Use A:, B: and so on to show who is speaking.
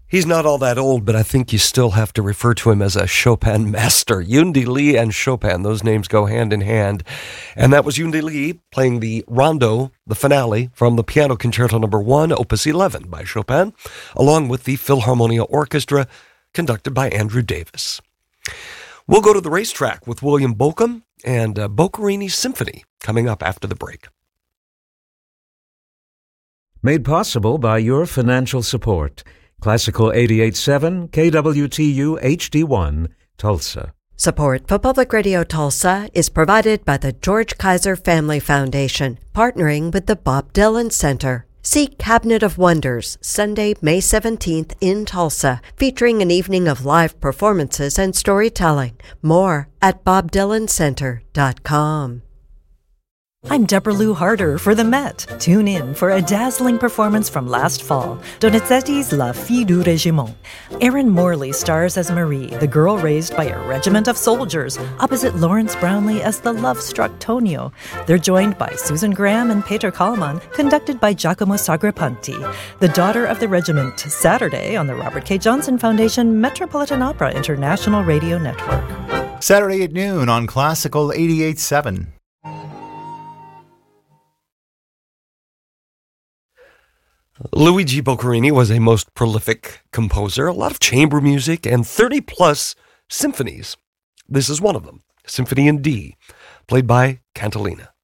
A: He's not all that old, but I think you still have to refer to him as a Chopin master. Yundi Lee and Chopin, those names go hand in hand. And that was Yundi Lee playing the rondo, the finale, from the Piano Concerto No. 1, Opus 11 by Chopin, along with the Philharmonia Orchestra, conducted by Andrew Davis. We'll go to the racetrack with William Bolcom and Boccherini's Symphony coming up after the break.
B: Made possible by your financial support. Classical 88.7 KWTU HD1, Tulsa.
C: Support for Public Radio Tulsa is provided by the George Kaiser Family Foundation, partnering with the Bob Dylan Center. See Cabinet of Wonders, Sunday, May 17th in Tulsa, featuring an evening of live performances and storytelling. More at bobdylancenter.com.
D: I'm Deborah Lou Harder for the Met. Tune in for a dazzling performance from last fall, Donizetti's La Fille du Régiment. Erin Morley stars as Marie, the girl raised by a regiment of soldiers, opposite Lawrence Brownlee as the love-struck Tonio. They're joined by Susan Graham and Peter Kallman, conducted by Giacomo Sagrapanti. The Daughter of the Regiment, Saturday on the Robert K. Johnson Foundation Metropolitan Opera International Radio Network.
E: Saturday at noon on Classical 88.7.
A: Luigi Boccherini was a most prolific composer, a lot of chamber music, and 30-plus symphonies. This is one of them, Symphony in D, played by Cantilena.